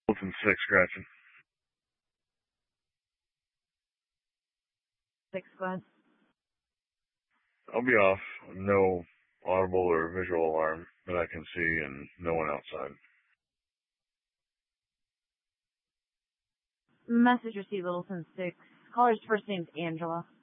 Littleton 6, scratching. 6, go ahead. I'll be off. No audible or visual alarm that I can see, and no one outside. Message received, Littleton 6. Caller's first name's Angela.